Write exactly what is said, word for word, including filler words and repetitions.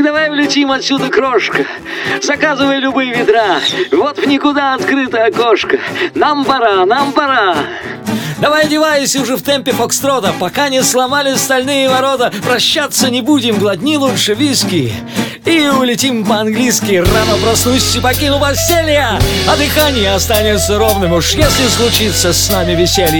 давай улетим отсюда, крошка. Заказывай любые ведра. Вот в никуда открыто окошко. Нам пора, нам пора. Давай одевайся уже в темпе фокстрота, пока не сломали стальные ворота. Прощаться не будем, глотни лучше виски и улетим по-английски. Рано проснусь и покину постелья, а дыхание останется ровным. Уж если случится с нами веселье.